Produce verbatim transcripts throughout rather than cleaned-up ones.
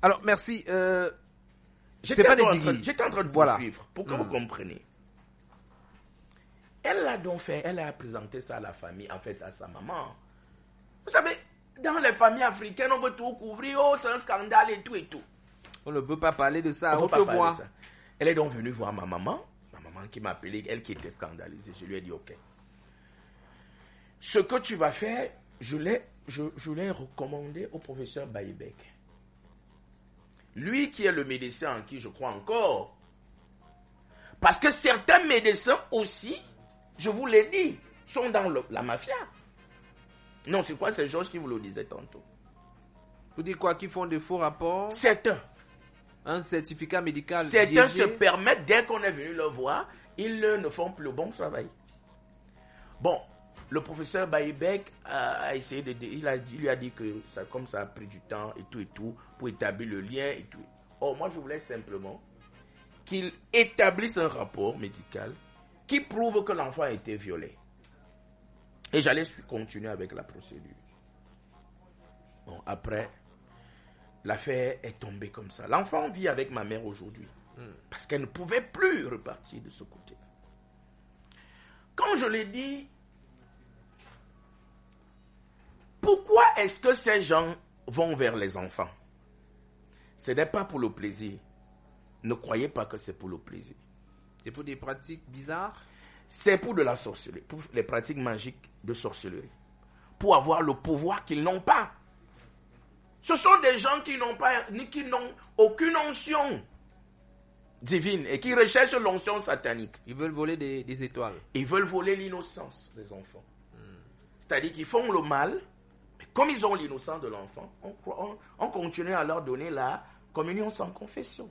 Alors, merci. Euh, J'étais en, train, j'étais en train de voilà. poursuivre pour que mmh. vous compreniez. Elle a donc fait, elle a présenté ça à la famille, en fait, à sa maman. Vous savez, dans les familles africaines, on veut tout couvrir, oh, c'est un scandale et tout et tout. On ne peut pas parler de ça, on on peut voir. Elle est donc venue voir ma maman, ma maman qui m'a appelé, elle qui était scandalisée. Je lui ai dit, ok. Ce que tu vas faire, je l'ai, je, je l'ai recommandé au professeur Baïbek. Lui qui est le médecin en qui je crois encore. Parce que certains médecins aussi, je vous l'ai dit, sont dans le, la mafia. Non, c'est quoi, c'est Georges qui vous le disait tantôt. Vous dites quoi, qui font des faux rapports? Certains. Un certificat médical. Certains se permettent, dès qu'on est venu le voir, ils ne font plus le bon travail. Bon, le professeur Baïbek a essayé de... Il, a, il lui a dit que ça, comme ça a pris du temps et tout et tout, pour établir le lien et tout. Or, moi, je voulais simplement qu'il établisse un rapport médical qui prouve que l'enfant a été violé. Et j'allais continuer avec la procédure. Bon, après, l'affaire est tombée comme ça. L'enfant vit avec ma mère aujourd'hui. Mm. Parce qu'elle ne pouvait plus repartir de ce côté. Quand je l'ai dit, pourquoi est-ce que ces gens vont vers les enfants? Ce n'est pas pour le plaisir. Ne croyez pas que c'est pour le plaisir. C'est pour des pratiques bizarres? C'est pour de la sorcellerie, pour les pratiques magiques de sorcellerie. Pour avoir le pouvoir qu'ils n'ont pas. Ce sont des gens qui n'ont pas, qui n'ont aucune onction divine et qui recherchent l'onction satanique. Ils veulent voler des, des étoiles. Ils veulent voler l'innocence des enfants. Hmm. C'est-à-dire qu'ils font le mal, mais comme ils ont l'innocence de l'enfant, on, on, on continue à leur donner la communion sans confession.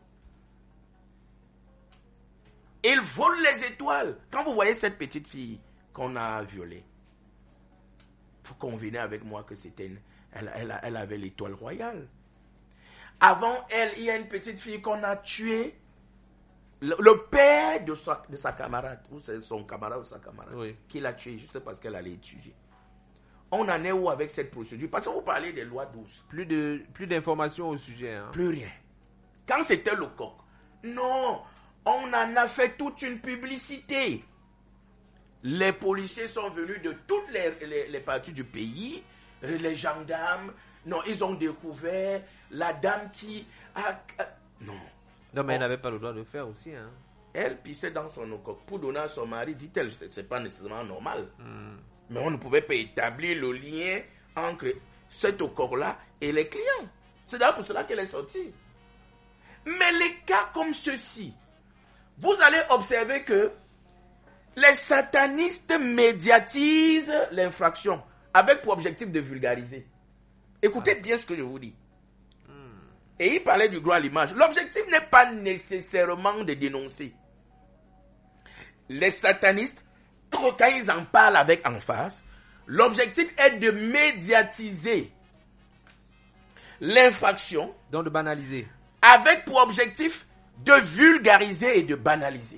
Ils volent les étoiles. Quand vous voyez cette petite fille qu'on a violée, vous convenez avec moi que c'était une, elle, elle, elle avait l'étoile royale. Avant elle, il y a une petite fille qu'on a tuée. Le, le père de sa, de sa camarade, ou c'est son camarade ou sa camarade, oui. Qui l'a tuée juste parce qu'elle allait étudier. On en est où avec cette procédure? Parce que vous parlez des lois douces. Plus de, plus d'informations au sujet. Hein. Plus rien. Quand c'était le coq, non, on en a fait toute une publicité. Les policiers sont venus de toutes les, les, les parties du pays, les gendarmes, non, ils ont découvert la dame qui a... Non. Non, mais on, elle n'avait pas le droit de le faire aussi. Hein. Elle pissait dans son coq pour donner à son mari, dit-elle, c'est pas nécessairement normal. Mm. Mais on ne pouvait pas établir le lien entre cet coq-là et les clients. C'est d'ailleurs pour cela qu'elle est sortie. Mais les cas comme ceux-ci, vous allez observer que les satanistes médiatisent l'infraction avec pour objectif de vulgariser. Écoutez bien ce que je vous dis. Et il parlait du droit à l'image. L'objectif n'est pas nécessairement de dénoncer. Les satanistes, quand ils en parlent avec emphase, l'objectif est de médiatiser l'infraction. Donc de banaliser. Avec pour objectif de vulgariser et de banaliser.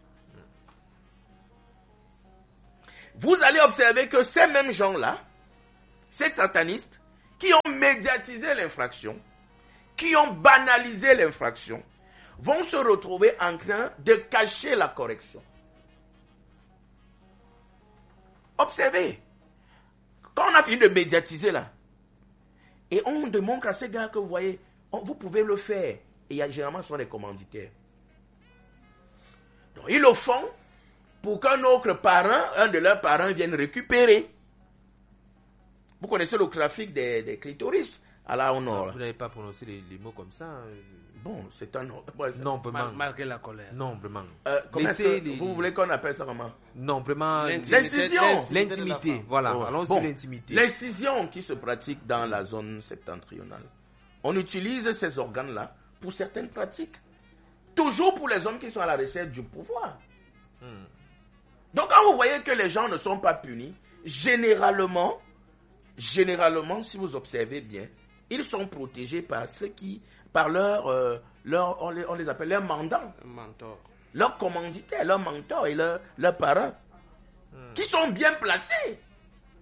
Vous allez observer que ces mêmes gens-là, ces satanistes, qui ont médiatisé l'infraction, qui ont banalisé l'infraction, vont se retrouver en train de cacher la correction. Observez, quand on a fini de médiatiser là, et on démontre à ces gars que vous voyez, on, vous pouvez le faire, et il y a généralement ce sont des commanditaires. Donc ils le font pour qu'un autre parent, un de leurs parents vienne récupérer. Vous connaissez le trafic des, des clitoris à la au nord. Vous n'avez pas prononcé les, les mots comme ça. Bon, c'est un... Non, vraiment. Marquer la colère. Non, vraiment. Euh, Laissez les... Vous voulez qu'on appelle ça comment? Non, vraiment. L'incision. L'intimité. Voilà, oh. allons bon, sur l'intimité. L'incision qui se pratique dans la zone septentrionale. On utilise ces organes-là pour certaines pratiques. Toujours pour les hommes qui sont à la recherche du pouvoir. Hmm. Donc quand vous voyez que les gens ne sont pas punis, généralement, généralement, si vous observez bien, ils sont protégés par ceux qui, par leur, euh, leur on, les, on les appelle leurs mandants, mentor, leurs commanditaires, leurs mentors et leurs, leurs parents, hmm. qui sont bien placés.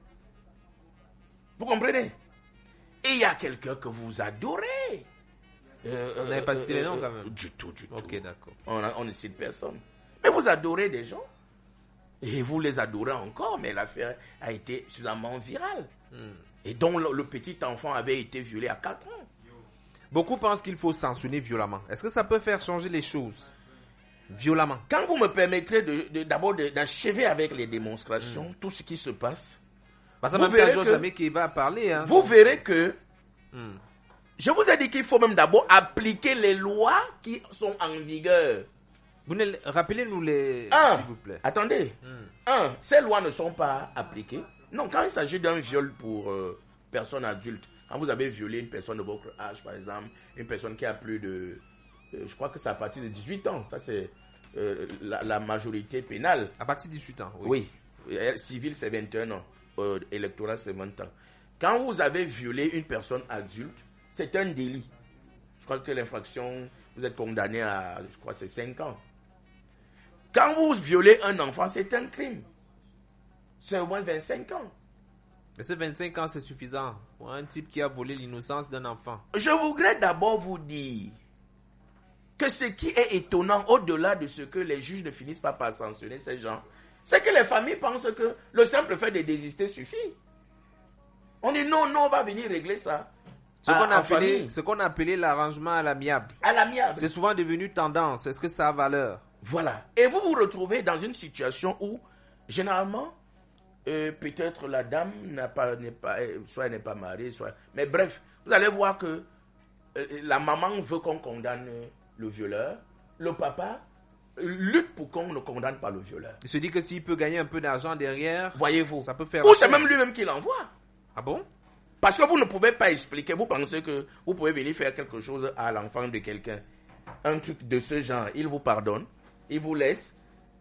Vous comprenez? Et il y a quelqu'un que vous adorez. Euh, On n'avait pas cité euh, les noms euh, quand même. Du tout, du Ok, tout. d'accord. On, a- on ne cite personne. Mais vous adorez des gens. Et vous les adorez encore, mais l'affaire a été suffisamment virale. Hmm. Et donc le, le petit enfant avait été violé à quatre ans. Beaucoup pensent qu'il faut sanctionner violemment. Est-ce que ça peut faire changer les choses? Violemment. Quand vous me permettrez de, de- d'abord de- d'achever avec les démonstrations, tout ce qui se passe, Parce que Vous même verrez quand Georges que- Amé qui va parler. Hein. vous verrez que Hmm. je vous ai dit qu'il faut même d'abord appliquer les lois qui sont en vigueur. Vous ne- Rappelez-nous les... Un, S'il vous plaît. attendez. Hmm. Un, ces lois ne sont pas appliquées. Non, quand il s'agit d'un viol pour euh, personne adulte, quand vous avez violé une personne de votre âge, par exemple, une personne qui a plus de... euh, je crois que c'est à partir de dix-huit ans. Ça, c'est euh, la, la majorité pénale. À partir de dix-huit ans. Oui. Oui. Euh, Civil, c'est vingt et un ans. Euh, électoral, c'est vingt ans. Quand vous avez violé une personne adulte, c'est un délit. Je crois que l'infraction, vous êtes condamné à, je crois, c'est cinq ans. Quand vous violez un enfant, c'est un crime. C'est au moins vingt-cinq ans. Mais ces vingt-cinq ans, c'est suffisant pour un type qui a volé l'innocence d'un enfant. Je voudrais d'abord vous dire que ce qui est étonnant, au-delà de ce que les juges ne finissent pas par sanctionner ces gens, c'est que les familles pensent que le simple fait de désister suffit. On dit non, non, on va venir régler ça. Ce qu'on À- a en appelé, famille. ce qu'on a appelé l'arrangement à l'amiable. À l'amiable. C'est souvent devenu tendance. Est-ce que ça a valeur? Voilà. Et vous vous retrouvez dans une situation où, généralement, euh, peut-être la dame n'a pas, n'est pas, euh, soit elle n'est pas mariée, soit... Mais bref, vous allez voir que euh, la maman veut qu'on condamne le violeur. Le papa lutte pour qu'on ne condamne pas le violeur. Il se dit que s'il peut gagner un peu d'argent derrière, Voyez-vous. ça peut faire... Ou c'est affaire. même lui-même qui l'envoie. Ah bon? Parce que vous ne pouvez pas expliquer, vous pensez que vous pouvez venir faire quelque chose à l'enfant de quelqu'un. Un truc de ce genre, il vous pardonne, il vous laisse.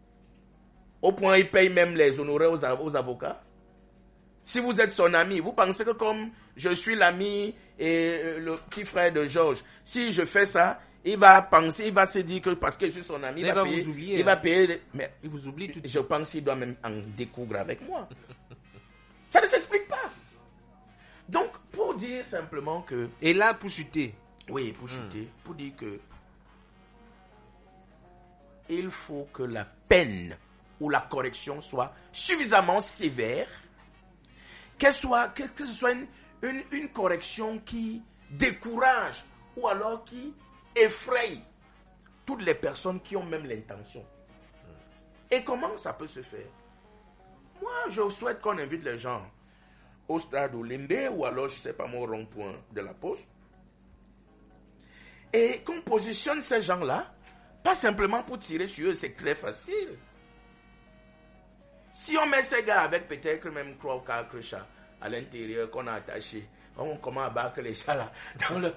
Au point, il paye même les honoraires aux, av- aux avocats. Si vous êtes son ami, vous pensez que comme je suis l'ami et euh, le petit frère de Georges, si je fais ça, il va penser, il va se dire que parce que je suis son ami, il, Il va, va payer, vous oublier, il hein. va payer. les- Mais Il vous oublie tout de suite. je pense qu'il doit même en découdre avec moi. Ça ne s'explique pas. Donc, pour dire simplement que... Et là, pour chuter, Oui, pour chuter, pour dire que... Il faut que la peine ou la correction soit suffisamment sévère, qu'elle soit, que, que ce soit une, une, une correction qui décourage ou alors qui effraie toutes les personnes qui ont même l'intention. Et comment ça peut se faire? Moi, je souhaite qu'on invite les gens au stade Olympe ou alors, je ne sais pas, mon rond-point de la Poste. Et qu'on positionne ces gens-là, pas simplement pour tirer sur eux, c'est très facile. Si on met ces gars avec peut-être même trois ou quatre chats à l'intérieur qu'on a attachés, on commence à battre les chats là, dans le...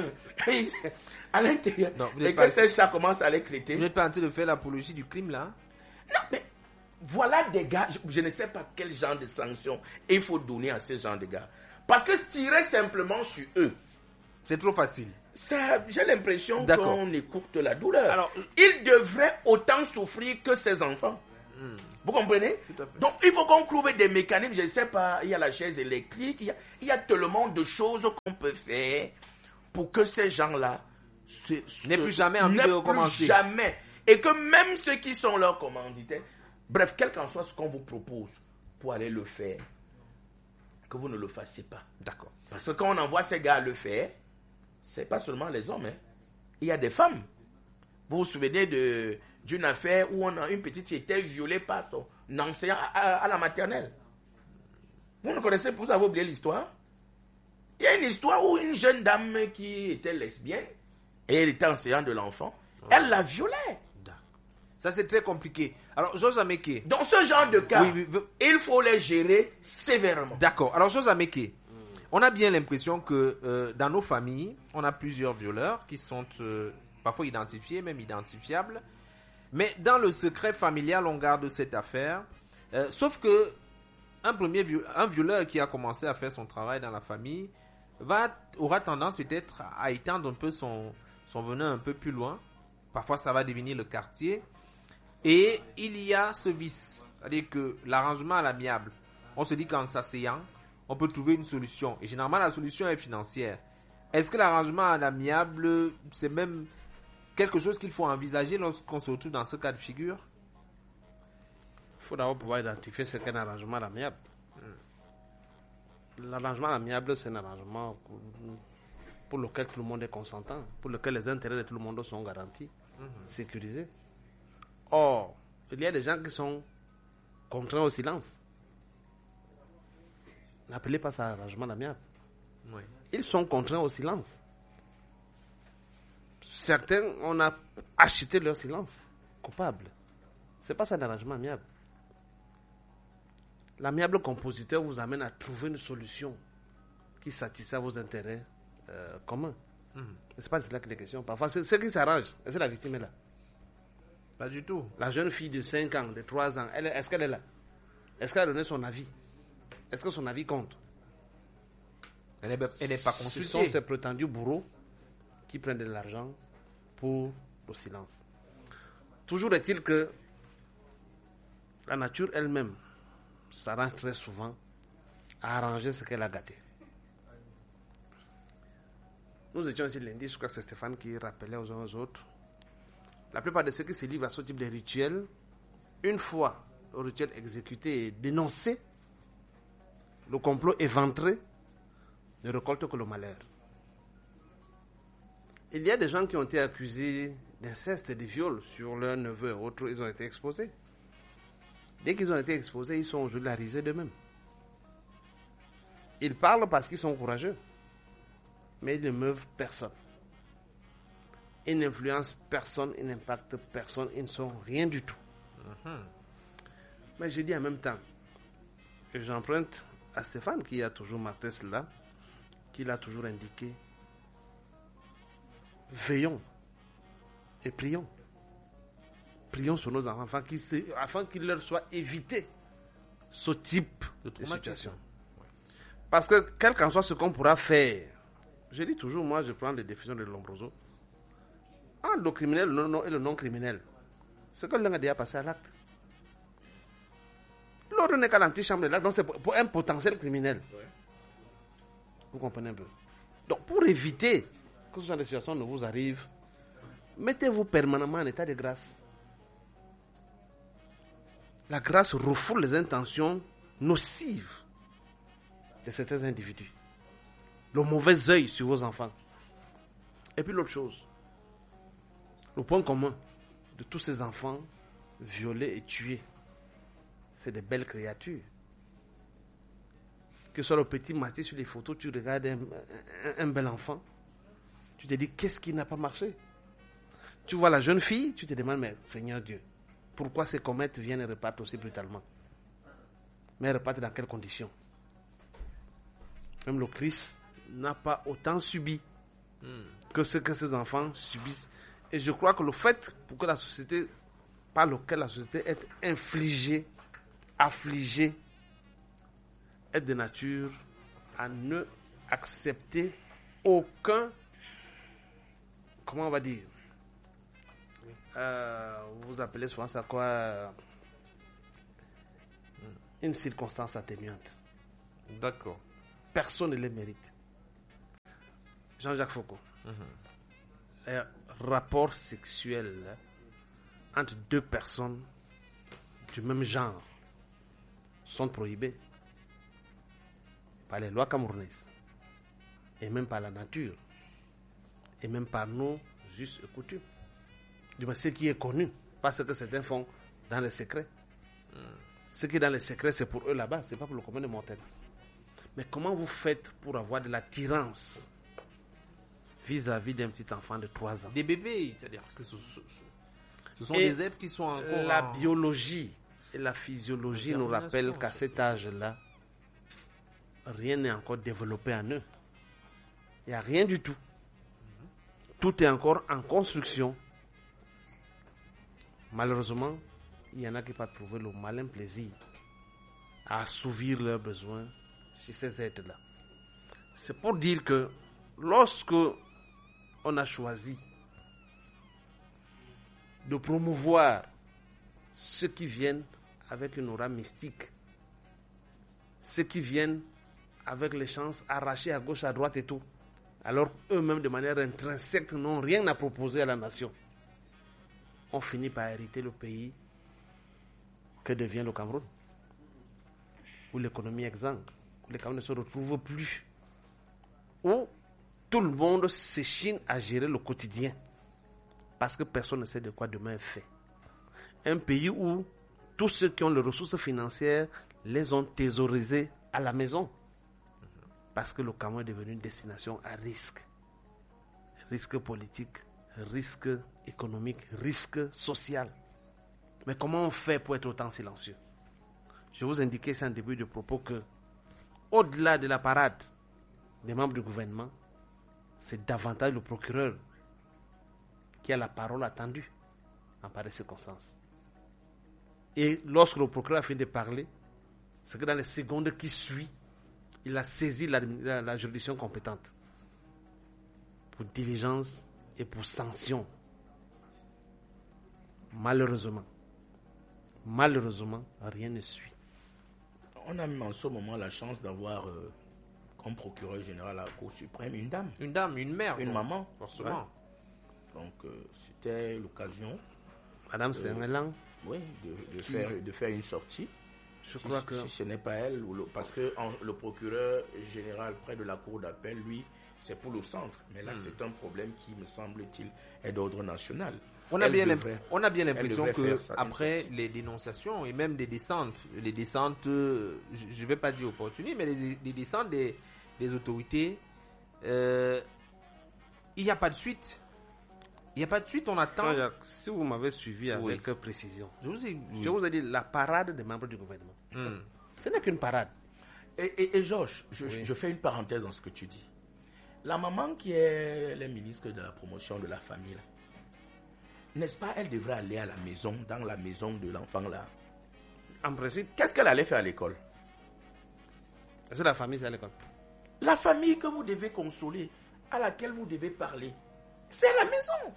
à l'intérieur, Non, vous et n'êtes que pas- ces chats commencent à les traiter. vous n'êtes pas en train de faire l'apologie du crime là? Non, mais voilà des gars, je, je ne sais pas quel genre de sanctions il faut donner à ces gens de gars. Parce que tirer simplement sur eux, C'est trop facile. ça, j'ai l'impression D'accord. qu'on écoute la douleur. Alors, ils devraient autant souffrir que ces enfants. Vous comprenez? Tout à fait. Donc, il faut qu'on trouve des mécanismes. Je ne sais pas, il y a la chaise électrique, il y a, il y a tellement de choses qu'on peut faire pour que ces gens-là se- se- N'aient plus jamais envie n'aient de plus recommencer. jamais. Et que même ceux qui sont leurs commanditaires, bref, quel qu'en soit ce qu'on vous propose pour aller le faire, que vous ne le fassiez pas. D'accord. Parce que quand on envoie ces gars le faire, c'est pas seulement les hommes, hein. Il y a des femmes. Vous vous souvenez de, d'une affaire où on a une petite qui était violée par son enseignant à, à- à la maternelle. Vous ne connaissez pas, vous avez oublié l'histoire? Il y a une histoire où une jeune dame qui était lesbienne, et elle était enseignante de l'enfant, elle la violait. D'accord. Ça, c'est très compliqué. Alors, Georges Ameke. Dans ce genre de cas, Oui, oui, oui. il faut les gérer sévèrement. D'accord. Alors, Georges Ameke, on a bien l'impression que euh, dans nos familles, on a plusieurs violeurs qui sont euh, parfois identifiés, même identifiables. Mais dans le secret familial, on garde cette affaire. Euh, sauf que un premier viol- un violeur qui a commencé à faire son travail dans la famille va aura tendance peut-être à étendre un peu son son venin un peu plus loin. Parfois, ça va devenir le quartier. Et il y a ce vice, c'est-à-dire que l'arrangement à l'amiable, on se dit qu'en s'asseyant, on peut trouver une solution. Et généralement, la solution est financière. Est-ce que l'arrangement en amiable, c'est même quelque chose qu'il faut envisager lorsqu'on se retrouve dans ce cas de figure? Il faut d'abord pouvoir identifier ce qu'est un arrangement amiable. Mm. L'arrangement amiable, c'est un arrangement pour, pour lequel tout le monde est consentant, pour lequel les intérêts de tout le monde sont garantis, mm-hmm. sécurisés. Or, il y a des gens qui sont contraints au silence. N'appelez pas ça arrangement amiable. Oui. Ils sont contraints au silence. Certains, on a acheté leur silence coupable. Ce n'est pas ça un arrangement amiable. L'amiable compositeur vous amène à trouver une solution qui satisfait vos intérêts euh, communs. Mm-hmm. Ce n'est pas de cela qu'il est question. Parfois, c'est ce qui s'arrange. Est-ce que la victime est là? Pas du tout. La jeune fille de cinq ans, de trois ans, elle, est-ce qu'elle est là? Est-ce qu'elle a donné son avis? Est-ce que son avis compte? Elle n'est elle pas consultée. Ce sont ces prétendus bourreaux qui prennent de l'argent pour le silence. Toujours est-il que la nature elle-même s'arrange très souvent à arranger ce qu'elle a gâté. Nous étions ici lundi, je crois que c'est Stéphane qui rappelait aux uns aux autres. La plupart de ceux qui se livrent à ce type de rituel, une fois le rituel exécuté et dénoncé, le complot éventré, ne récolte que le malheur. Il y a des gens qui ont été accusés d'inceste et de viol sur leurs neveux et autres, ils ont été exposés. Dès qu'ils ont été exposés, ils sont aujourd'hui la risée d'eux-mêmes. Ils parlent parce qu'ils sont courageux, mais ils ne meuvent personne. Ils n'influencent personne, ils n'impactent personne, ils ne sont rien du tout. Mm-hmm. Mais je dis en même temps, et j'emprunte à Stéphane qui a toujours marqué cela, qu'il a toujours indiqué, veillons et prions. Prions sur nos enfants afin qu'il, se, afin qu'il leur soit évité ce type de, de situation. Parce que quel qu'en soit ce qu'on pourra faire, je dis toujours, moi je prends les définitions de Lombroso, entre le criminel le non, et le non-criminel, c'est que l'un a déjà passé à l'acte. L'autre n'est qu'à l'antichambre de l'acte, donc c'est pour, pour un potentiel criminel. Ouais. Vous comprenez un peu? Donc, pour éviter que ce genre de situation ne vous arrive, mettez-vous permanemment en état de grâce. La grâce refoule les intentions nocives de certains individus. Le mauvais œil sur vos enfants. Et puis l'autre chose, le point commun de tous ces enfants violés et tués, c'est des belles créatures. Que ce soit le petit Mathieu sur les photos, tu regardes un, un, un bel enfant, tu te dis qu'est-ce qui n'a pas marché? Tu vois la jeune fille, tu te demandes, mais Seigneur Dieu, pourquoi ces comètes viennent et repartent aussi brutalement? Mais elles repartent dans quelles conditions? Même le Christ n'a pas autant subi mm. que ce que ces enfants subissent. Et je crois que le fait pour que la société, par lequel la société est infligée, affligée, est de nature à ne accepter aucun, comment on va dire, euh, vous appelez souvent ça quoi, euh, une circonstance atténuante. D'accord. Personne ne les mérite. Jean-Jacques Foucault. Mm-hmm. Un rapport sexuel entre deux personnes du même genre sont prohibés par les lois camerounaises et même par la nature et même par nos us et coutumes. Du moins, ce qui est connu, pas ce que certains font dans les secrets. Mm. Ce qui est dans les secrets, c'est pour eux là-bas, c'est pas pour le commun des mortels. Mais comment vous faites pour avoir de l'attirance vis-à-vis d'un petit enfant de trois ans? Des bébés, c'est-à-dire que ce, ce, ce sont et des êtres qui sont encore... La en... biologie et la physiologie nous rappellent qu'à cet âge-là, rien n'est encore développé en eux. Il n'y a rien du tout. Mm-hmm. Tout est encore en construction. Malheureusement, il y en a qui n'ont pas trouvé le malin plaisir à assouvir leurs besoins chez ces êtres-là. C'est pour dire que lorsque on a choisi de promouvoir ceux qui viennent avec une aura mystique, ceux qui viennent avec les chances arrachées à gauche, à droite et tout, alors eux-mêmes de manière intrinsèque n'ont rien à proposer à la nation, on finit par hériter le pays que devient le Cameroun, où l'économie est exsangue, où les Camerounais ne se retrouvent plus, où tout le monde s'échine à gérer le quotidien, parce que personne ne sait de quoi demain est fait. Un pays où tous ceux qui ont les ressources financières les ont thésaurisées à la maison, parce que le Cameroun est devenu une destination à risque. Risque politique, risque économique, risque social. Mais comment on fait pour être autant silencieux? Je vous indiquais ça en début de propos que, au-delà de la parade des membres du gouvernement, c'est davantage le procureur qui a la parole attendue en pareille circonstance. Et lorsque le procureur a fini de parler, c'est que dans les secondes qui suivent, il a saisi la, la, la juridiction compétente pour diligence et pour sanction. Malheureusement, malheureusement, rien ne suit. On a même en ce moment la chance d'avoir euh, comme procureur général à la Cour suprême une dame. Une dame, une mère. Une donc, maman. Forcément. Ouais. Donc euh, c'était l'occasion. Madame, c'est un élan. Oui, de, de, faire, de faire une sortie. Je crois si, que... si ce n'est pas elle, ou le, parce que en, le procureur général près de la cour d'appel, lui, c'est pour le centre. Mais là, hmm. c'est un problème qui, me semble-t-il, est d'ordre national. On a, bien devrait, on a bien l'impression que ça, après les dénonciations et même des descentes, les descentes, je ne vais pas dire opportunistes, mais les, les descentes des, des autorités, euh, il n'y a pas de suite. Il n'y a pas de suite, on attend. Non, si vous m'avez suivi avec oui. précision, je vous, ai, oui. je vous ai dit la parade des membres du gouvernement. Hmm. Ce n'est qu'une parade. Et, et, et Georges, je, oui. je fais une parenthèse dans ce que tu dis. La maman qui est la ministre de la promotion de la famille, là, n'est-ce pas, elle devrait aller à la maison, dans la maison de l'enfant là. En principe. Qu'est-ce qu'elle allait faire à l'école? C'est la famille, c'est à l'école. La famille que vous devez consoler, à laquelle vous devez parler, c'est à la maison.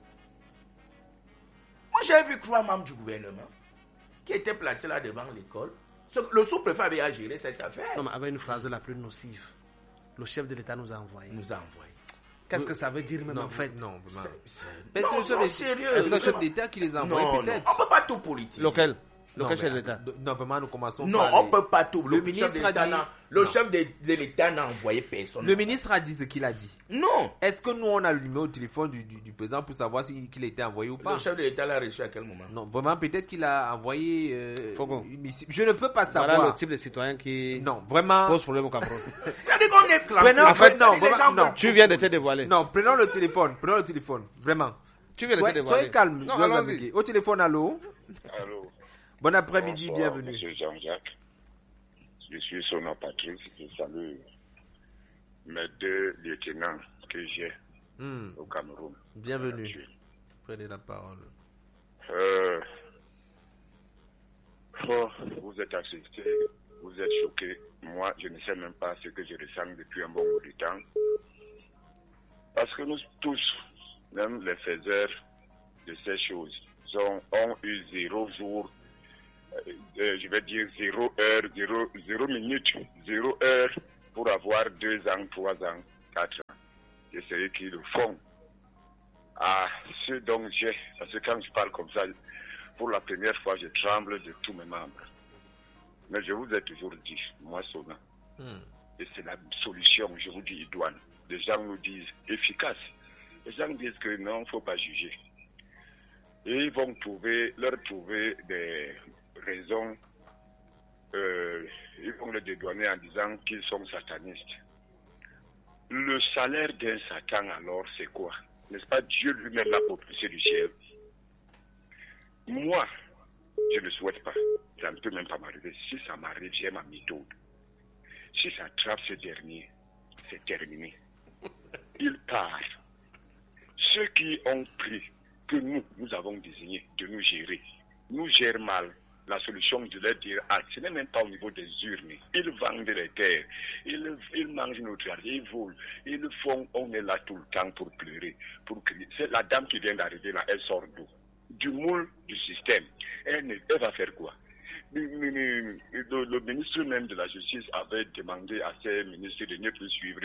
Moi, j'ai vu trois membres du gouvernement qui étaient placés là devant l'école. Le sous-préfet avait à gérer cette affaire. Non, mais avec une phrase la plus nocive. Le chef de l'État nous a envoyé. Nous a envoyé. Qu'est-ce que ça veut dire même non, en fait? Non, vraiment. C'est, c'est... Non, non, non, sérieux. Est-ce que le chef d'État qui les a envoyés non, peut-être? Non, on ne peut pas tout politiser. Lequel? Non, Lequel chef d'État? Non, vraiment, nous commençons Non, par on ne les... peut pas tout. Le, le ministre a dit... Le non. chef de, de l'État n'a envoyé personne. Le ministre a dit ce qu'il a dit. Non. Est-ce que nous, on a le numéro de téléphone du, du, du président pour savoir s'il si, a été envoyé ou pas? Le chef de l'État l'a reçu à quel moment? Non, vraiment, peut-être qu'il a envoyé euh, une mission. Je ne peux pas savoir. Voilà le type de citoyen qui non, vraiment... pose problème au Cameroun. Regardez qu'on est clair. Prenons, en fait, non, vraiment, non. Tu viens de te dévoiler. Non, prenons le téléphone. Prenons le téléphone. Vraiment. Tu viens de soyez, te dévoiler. Soyez calme. Non, au téléphone, allô? Allô. Bon après-midi, Bonsoir, bienvenue. Monsieur Jean-Jacques. Je suis Sona Patrice. Je salue mes deux lieutenants que j'ai hmm. au Cameroun. Bienvenue. Prenez la parole. Euh, oh, vous êtes assistés, vous êtes choqués. Moi, je ne sais même pas ce que je ressens depuis un bon bout de temps. Parce que nous tous, même les faiseurs de ces choses, ont, ont eu zéro jour. Euh, je vais dire zéro heure, zéro, zéro minute, zéro heure pour avoir deux ans, trois ans, quatre ans. C'est ceux qui le font. Ah, ce dont j'ai, parce que quand je parle comme ça, pour la première fois, je tremble de tous mes membres. Mais je vous ai toujours dit, moi, Sona, hmm. et c'est la solution, je vous dis, idoine. Les gens nous disent efficace. Les gens disent que non, il ne faut pas juger. Et ils vont trouver, leur trouver des raisons, euh, ils vont les dédouaner en disant qu'ils sont satanistes. Le salaire d'un Satan, alors, c'est quoi? N'est-ce pas Dieu lui-même l'a propulsé du ciel? Moi, je ne souhaite pas. Ça ne peut même pas m'arriver. Si ça m'arrive, j'ai ma méthode. Si ça attrape ce dernier, c'est terminé. Il part. Ceux qui ont pris, que nous, nous avons désigné de nous gérer, nous gèrent mal. La solution de leur dire, ah, ce n'est même pas au niveau des urnes. Ils vendent les terres, ils, ils mangent notre argent, ils volent, ils le font, on est là tout le temps pour pleurer, pour crier. C'est la dame qui vient d'arriver là, elle sort d'où? Du moule du système. Elle, elle va faire quoi? Le, le, le, le ministre même de la Justice avait demandé à ses ministres de ne plus suivre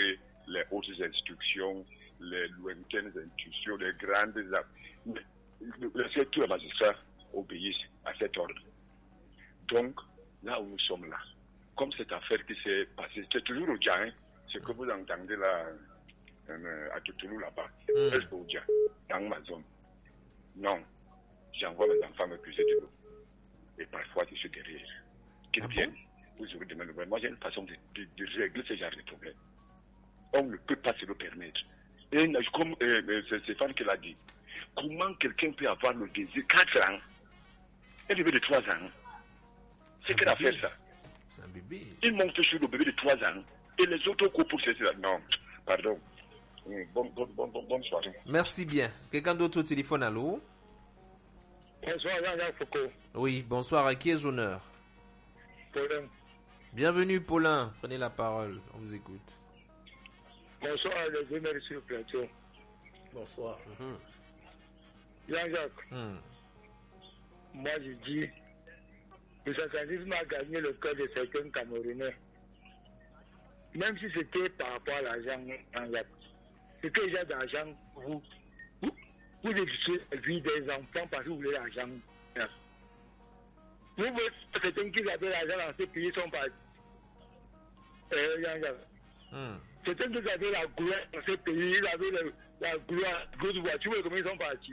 les hautes instructions, les lointaines intuitions, les grandes... Laissez tous les magistrats obéissent à cet ordre. Donc, là où nous sommes là, comme cette affaire qui s'est passée, c'est toujours au Dja, hein, ce que vous entendez là, euh, à Toutoulou là-bas, Mm. c'est au Dja, dans ma zone. Non, j'envoie mes enfants me puiser de l'eau. Et parfois, je suis derrière. Qu'ils Ah viennent, vous aurez demandé. Moi, j'ai une façon de, de, de régler ce genre de problème. On ne peut pas se le permettre. Et comme euh, c'est Stéphane qui l'a dit, comment quelqu'un peut avoir le désir quatre ans, un bébé de trois ans, c'est un quelle bébé. affaire ça? C'est un bébé. Il monte sur le bébé de trois ans et les autres coupent pour ceci. Non, pardon. Mm, Bonne, bonne, bonne, bonne, bonne soirée. Merci bien. Quelqu'un d'autre au téléphone, allô? Bonsoir, Jean-Jacques Foucault. Oui, bonsoir. À qui est honneur? Paulin. Bienvenue, Paulin. Prenez la parole. On vous écoute. Bonsoir à les deux maires sur le plateau. Bonsoir. Mhm. Jean-Jacques, Hmm. moi je dis, le socialisme a gagné le cœur de certains Camerounais. Même si c'était par rapport à l'argent, Jean-Jacques. C'est que j'ai d'argent, vous, vous, vous détruisez la vie des enfants parce que vous voulez l'argent. Vous voyez certains qui avaient l'argent dans ces pays sont partis. Euh, Jean-Jacques. Hmm. Certains qui avaient la gloire dans ces pays, ils avaient le, la gloire, grosse voiture, et comment ils sont partis.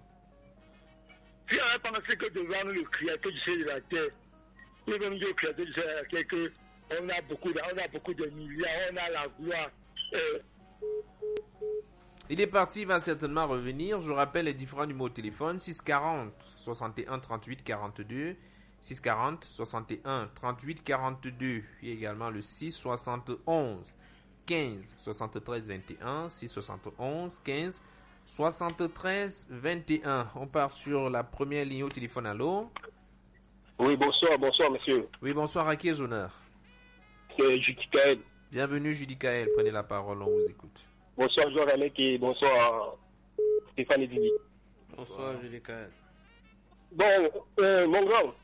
Si on a pensé que devant nous, le créateur du ciel et de la terre, nous même le créateur du ciel et de la terre, que on a beaucoup de, on a beaucoup de milliards, on a la gloire. Euh, Il est parti, il va certainement revenir. Je rappelle les différents numéros de téléphone. six quarante, soixante et un, trente-huit, quarante-deux. six quarante, soixante et un, trente-huit, quarante-deux. Puis également le six soixante et onze, quinze, soixante-treize, vingt et un. six soixante et onze, quinze, soixante-treize, vingt et un. On part sur la première ligne au téléphone. Allô? Oui, bonsoir, bonsoir, monsieur. Oui, bonsoir. À qui est honneur? C'est Judikaël. Bienvenue, Judicaël. Prenez la parole, on vous écoute. Bonsoir, Jean Ramek et bonsoir, Stéphane Edili. Bonsoir, Julie Kael. Bon, euh, mon grand,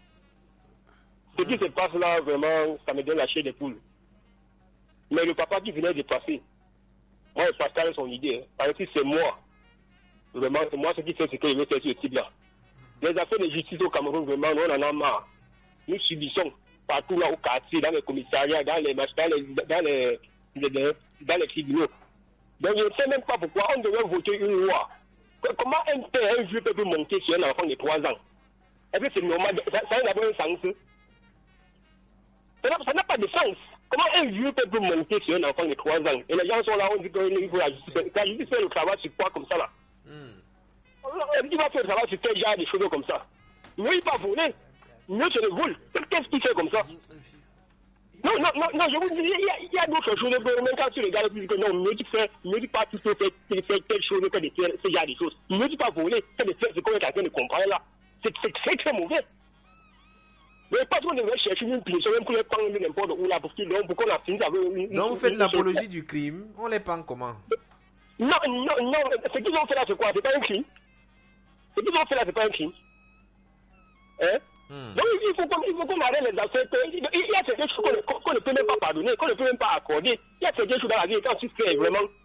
ce qui se passe là, vraiment, ça me donne la chair des poules. Mais le papa qui venait de passer, moi, je partage son idée. Hein. Parce que c'est moi. Vraiment, c'est moi ce qui fait ce que je veux faire sur ce type-là. Les affaires de justice au Cameroun, vraiment, nous, on en a marre. Nous subissons partout là au quartier, dans les commissariats, dans les matchs, dans les, dans les, les, dans les tribunaux. Donc je ne sais même pas pourquoi on devait voter une loi. Comment un père, un vieux peut monter sur un enfant de trois ans? Est-ce que c'est normal? Ça, ça n'a pas un sens. Ça n'a, ça n'a pas de sens. Comment un vieux peut monter sur un enfant de trois ans? Et les gens sont là, on dit qu'il faut la justice. La justice fait le travail sur quoi comme ça là? Hmm. Il va faire le travail sur quel genre de choses comme ça? Mieux il pas voler. Mieux c'est le vol. Qu'est-ce qu'il fait comme ça? Non, non, non, non, je vous dis, il y a, il y a d'autres choses. Même quand tu regardes, tu dis que non, mieux tu fais, mieux tu pas tout faire, faire, faire telle chose que de faire ce genre de choses. Mieux tu pas voler, c'est de faire ce qu'on est en train de comprendre là. C'est, c'est très très mauvais. Mais pas qu'on devrait chercher une punition, même pour les prendre n'importe où là, pour qu'ils pour qu'on a fini avec une. Donc vous faites l'apologie du crime, on les prend comment? Non, non, non, ce qu'ils ont fait là, c'est quoi? C'est pas un crime. Ce qu'ils ont fait là, c'est pas un crime. Hein? Hmm. Donc il faut, qu'on, il faut qu'on arrête les affaires. Il y a certaines choses qu'on, qu'on ne peut même pas pardonner, qu'on ne peut même pas accorder. Il y a certaines choses dans la vie, quand tu fais vraiment,